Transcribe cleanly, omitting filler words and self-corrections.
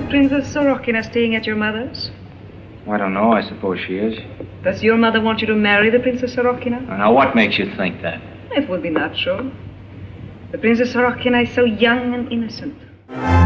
Princess Sorokina staying at your mother's? I don't know. I suppose she is. Does your mother want you to marry the Princess Sorokina? Now, what makes you think that? It would be natural. The Princess Sorokina is so young and innocent.